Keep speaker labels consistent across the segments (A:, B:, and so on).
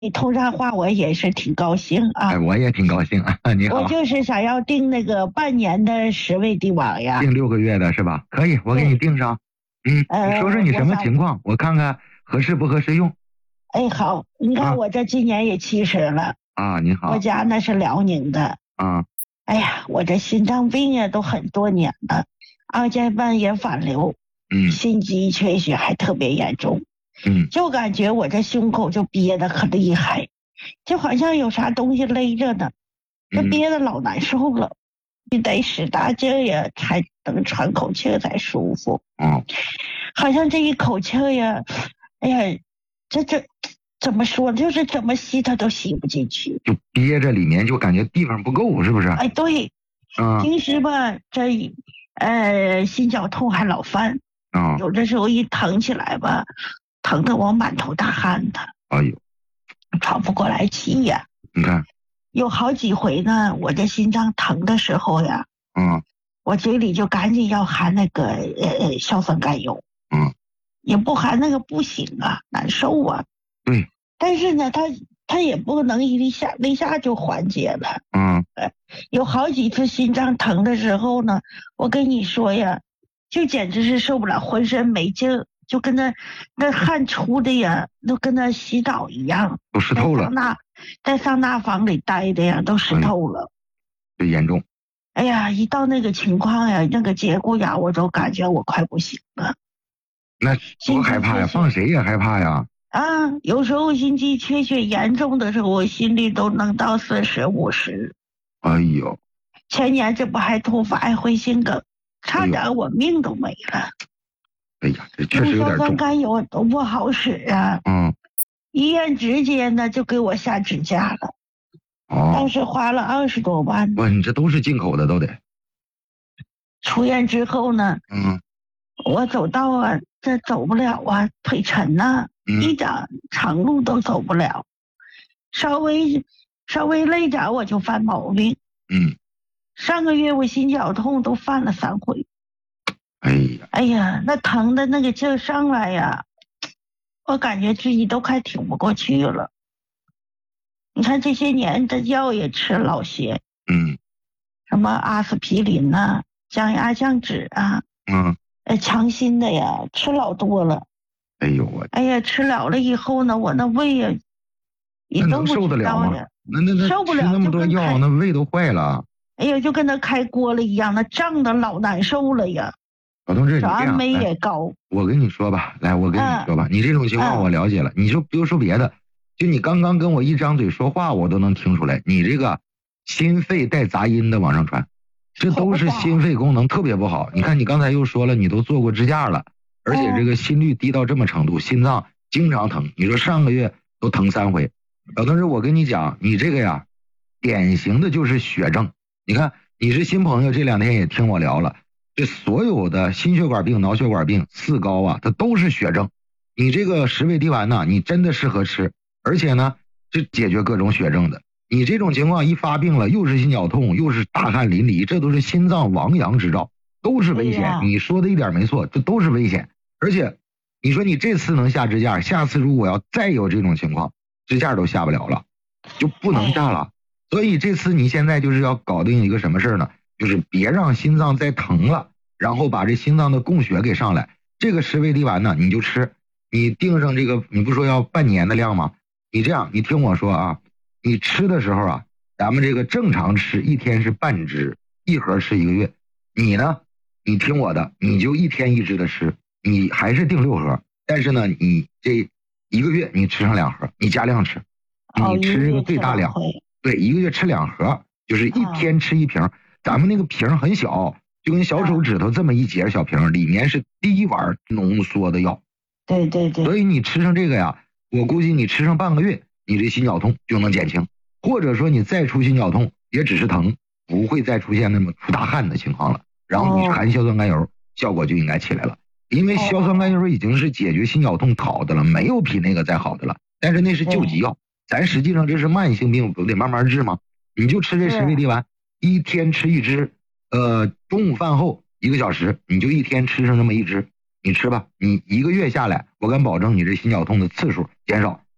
A: 你通上话，我也是挺高兴啊。
B: 哎，我也挺高兴啊。你好。
A: 我就是想要订那个半年的十味帝王呀。
B: 订6个月的是吧？可以，我给你订上。你说说你什么情况，我看看合适不合适用。
A: 哎，好，你看我这今年也70了
B: 啊。你好。
A: 我家那是辽宁的
B: 啊。
A: 哎呀，我这心脏病呀都很多年了，二尖瓣也反流，心肌缺血还特别严重，就感觉我这胸口就憋得可厉害，就好像有啥东西勒着呢，这憋得老难受了，你得使大劲呀才能喘口气才舒服。好像这一口气呀，哎呀，这怎么说，就是怎么吸它都吸不进去，
B: 就憋着里面就感觉地方不够，是不是？
A: 哎，对。平时吧，这心绞痛还老犯，有的时候一疼起来吧，疼得我满头大汗的，
B: 哎呦，
A: 喘不过来气呀。
B: 你看，
A: 有好几回呢，我这心脏疼的时候呀，我嘴里就赶紧要含那个硝酸甘油，也不含那个不行啊，难受啊。
B: 对。
A: 但是呢，它也不能一下就缓解了。有好几次心脏疼的时候呢，我跟你说呀，就简直是受不了，浑身没劲儿，就跟那汗出的呀，都跟那洗澡一样，
B: 都湿透了。
A: 在桑拿房里待的呀，都湿透了。
B: 这严重。
A: 哎呀，一到那个情况呀，那个节骨眼，我都感觉我快不行了。
B: 那多害怕呀，放谁也害怕呀。
A: 有时候心肌缺血严重的时候，我心率都能到40、50。
B: 哎呦，
A: 前年这不还突发爱会心梗，差点我命都没了。
B: 哎呀，这确实有点重。
A: 硝酸甘油都不好使啊。医院直接呢就给我下支架了。当时花了20多万。
B: 哇，你这都是进口的，都得。
A: 出院之后呢，我走道啊，这走不了啊，腿沉呐，一点长路都走不了，稍微累点我就犯毛病。上个月我心绞痛都犯了3回。哎呀，那疼的那个劲儿上来呀，我感觉自己都快挺不过去了。你看这些年这药也吃老些，什么阿司匹林呐、降压降脂啊，强心的呀，吃老多了。
B: 哎呦我，
A: 哎呀，吃了以后呢，我那胃呀，也都
B: 受得了吗？那
A: 受不了，
B: 吃那么多药，那胃都坏了。
A: 哎呀，就跟那开锅了一样，那胀的老难受了呀。
B: 老同志，你这
A: 安
B: 样，
A: 酶也高。
B: 我跟你说吧，来，我跟你说吧，你这种情况我了解了。你说不用说别的，就你刚刚跟我一张嘴说话，我都能听出来，你这个心肺带杂音的往上传，这都是心肺功能特别不好。你看你刚才又说了，你都做过支架了，而且这个心率低到这么程度，心脏经常疼。你说上个月都疼3回，老同志，我跟你讲，你这个呀，典型的就是血症。你看你是新朋友，这2天也听我聊了。这所有的心血管病、脑血管病、4高啊，它都是血症。你这个10味地丸呢，你真的适合吃，而且呢，是解决各种血症的。你这种情况一发病了，又是心绞痛，又是大汗淋漓，这都是心脏亡阳之兆，都是危险。你说的一点没错，这都是危险。而且，你说你这次能下支架，下次如果要再有这种情况，支架都下不了了，就不能下了。所以这次你现在就是要搞定一个什么事呢？就是别让心脏再疼了，然后把这心脏的供血给上来。这个10味地丸呢，你就吃，你定上这个，你不说要半年的量吗？你这样，你听我说啊，你吃的时候啊，咱们这个正常吃1天是半支，1盒吃1个月。你呢，你听我的，你就1天1支的吃，你还是定6盒，但是呢，你这1个月你吃上2盒，你加量吃，你吃这个最大量，对，1个月吃2盒，就是1天吃1瓶。咱们那个瓶很小，就跟小手指头这么一截小瓶，里面是滴碗浓缩的药。
A: 对对对。
B: 所以你吃上这个呀，我估计你吃上半个月，你这心绞痛就能减轻，或者说你再出心绞痛也只是疼，不会再出现那么出大汗的情况了。然后你含硝酸甘油，效果就应该起来了。因为硝酸甘油已经是解决心绞痛好的了，没有比那个再好的了。但是那是救急药，咱实际上这是慢性病，不得慢慢治吗？你就吃这10味地丸，1天吃1支，中午饭后1个小时，你就1天吃上那么1支，你吃吧。你1个月下来，我敢保证你这心绞痛的次数减少，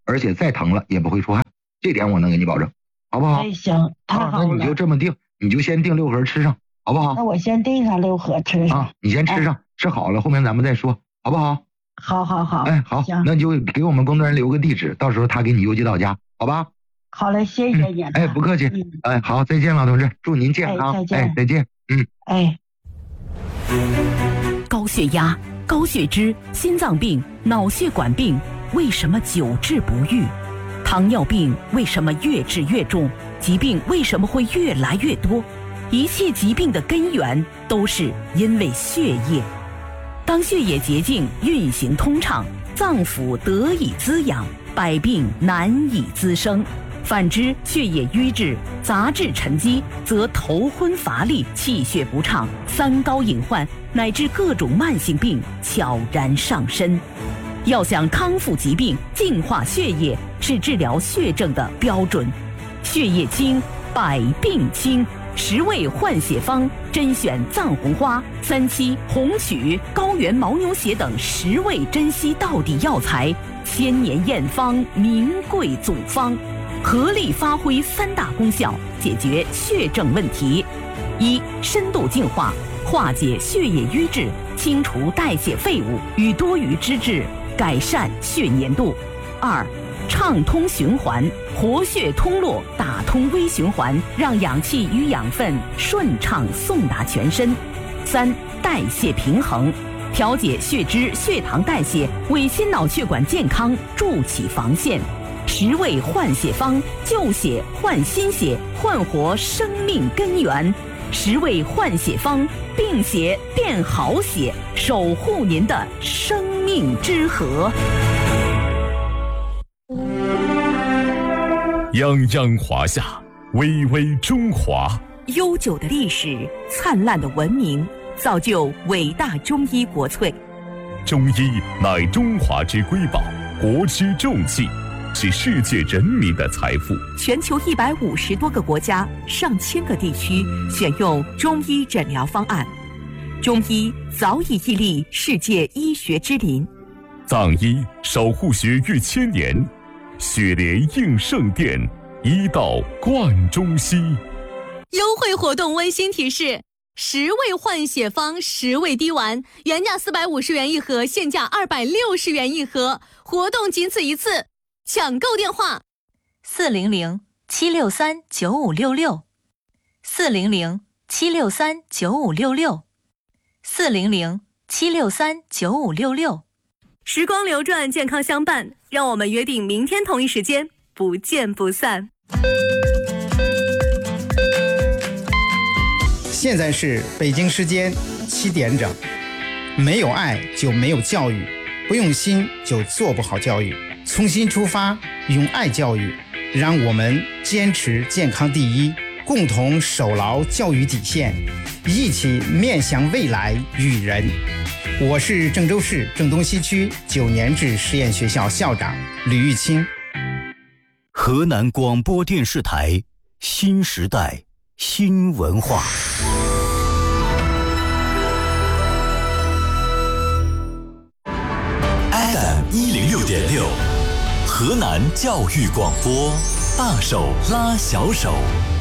B: 而且再疼了也不会出汗，这点我能给你保证，好不好？
A: 哎，行，太好了。
B: 那你就这么定，你就先订6盒吃上，好不好？
A: 那我先订上6盒吃上。
B: 你先吃上，吃好了后面咱们再说，好不好？
A: 好。
B: 哎，好，那你就给我们工作人员留个地址，到时候他给你邮寄到家，好吧？
A: 好嘞，谢谢你。
B: 哎，不客气。哎，好，再见，老同志，祝您健康。
A: 再见。
B: 再见。
C: 高血压、高血脂、心脏病、脑血管病为什么久治不愈？糖尿病为什么越治越重？疾病为什么会越来越多？一切疾病的根源都是因为血液。当血液洁净、运行通畅，脏腑得以滋养，百病难以滋生。反之，血液瘀滞、杂质沉积，则头昏乏力、气血不畅、三高隐患，乃至各种慢性病悄然上身。要想康复疾病、净化血液，是治疗血症的标准。血液清，百病清。10味换血方甄选藏红花、三七、红曲、高原牦牛血等10味珍稀到底药材，千年验方，名贵组方，合力发挥3大功效，解决血症问题：一、深度净化，化解血液瘀滞，清除代谢废物与多余脂质，改善血粘度；二、畅通循环，活血通络，打通微循环，让氧气与养分顺畅送达全身；三、代谢平衡，调节血脂、血糖代谢，为心脑血管健康筑起防线。10味换血方，旧血换新血，焕活生命根源。10味换血方，病血变好血，守护您的生命之河。
D: 泱泱华夏，巍巍中华。
C: 悠久的历史，灿烂的文明，造就伟大中医国粹。
D: 中医乃中华之瑰宝，国之重器，是世界人民的财富。
C: 全球150多个国家、上千个地区选用中医诊疗方案，中医早已屹立世界医学之林。
D: 藏医守护血域1000年，血联应圣殿，医道贯中西。
E: 优惠活动温馨提示：10味换血方10味滴丸，原价450元一盒，现价260元一盒，活动仅此一次，抢购电话
C: 400-763-9566，400-763-9566。时光流转，健康相伴，让我们约定明天同一时间不见不散。
F: 现在是北京时间7点整。没有爱就没有教育，不用心就做不好教育。从心出发，用爱教育，让我们坚持健康第一，共同守牢教育底线，一起面向未来育人。我是郑州市郑东西区9年制实验学校校长吕玉清。
G: 河南广播电视台新时代新文化。
H: FM 106.6，河南教育广播，大手拉小手。